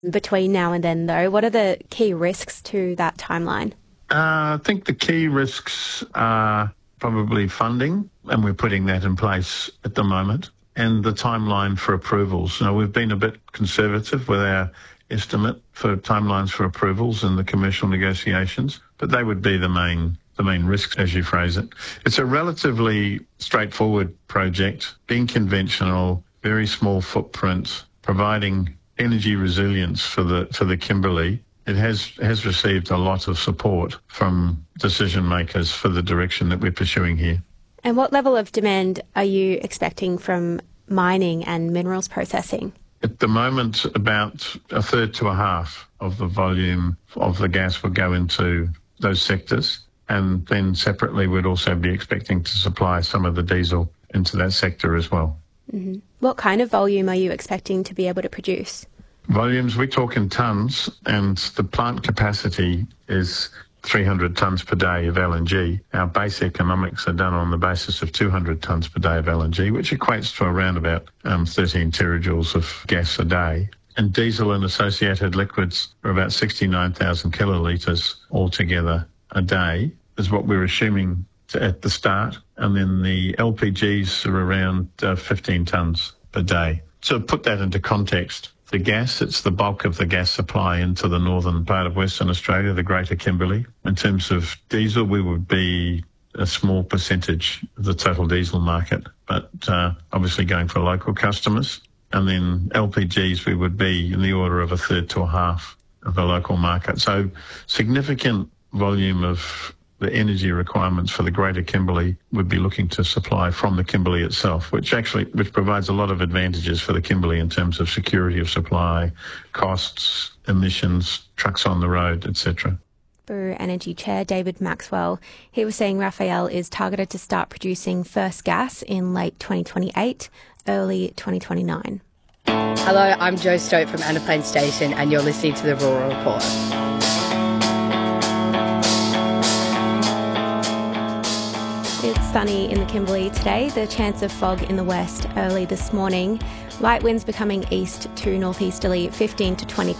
Between now and then, though, what are the key risks to that timeline? I think the key risks are probably funding, and we're putting that in place at the moment, and the timeline for approvals. Now, we've been a bit conservative with our estimate for timelines for approvals in the commercial negotiations, but they would be the main risks, as you phrase it. It's a relatively straightforward project, being conventional, very small footprint, providing energy resilience for the Kimberley. It has received a lot of support from decision makers for the direction that we're pursuing here. And what level of demand are you expecting from mining and minerals processing? At the moment, about a third to a half of the volume of the gas will go into those sectors. And then separately, we'd also be expecting to supply some of the diesel into that sector as well. Mm-hmm. What kind of volume are you expecting to be able to produce? Volumes, we talk in tonnes, and the plant capacity is 300 tonnes per day of LNG. Our base economics are done on the basis of 200 tonnes per day of LNG, which equates to around about 13 terajoules of gas a day. And diesel and associated liquids are about 69,000 kilolitres altogether a day, is what we're assuming at the start. And then the LPGs are around 15 tonnes per day. So to put that into context, the gas, it's the bulk of the gas supply into the northern part of Western Australia, the Greater Kimberley. In terms of diesel, we would be a small percentage of the total diesel market, but obviously going for local customers. And then LPGs, we would be in the order of a third to a half of the local market. So significant volume of the energy requirements for the Greater Kimberley would be looking to supply from the Kimberley itself, which provides a lot of advantages for the Kimberley in terms of security of supply, costs, emissions, trucks on the road, etc. Buru Energy Chair David Maxwell, he was saying Raphael is targeted to start producing first gas in late 2028, early 2029. Hello, I'm Jo Stote from Anna Plains Station, and you're listening to the Rural Report. It's sunny in the Kimberley today. The chance of fog in the west early this morning. Light winds becoming east to northeasterly 15 to 20